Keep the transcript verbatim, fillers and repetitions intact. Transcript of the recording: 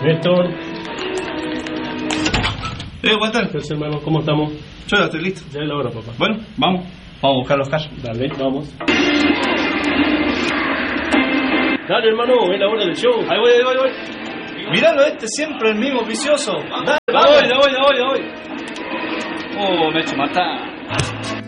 Néstor. Eh, Walter. Pues, hermano, ¿cómo estamos? Yo ya estoy listo. Ya es la hora, papá. Bueno, vamos. Vamos a buscar los callos. Dale, vamos. Dale, hermano, es la hora del show. Ahí voy, ahí voy, ahí voy. Miralo este, siempre el mismo vicioso. Dale, Ya voy, ya voy, ya voy, ya voy. Oh, me he hecho matar.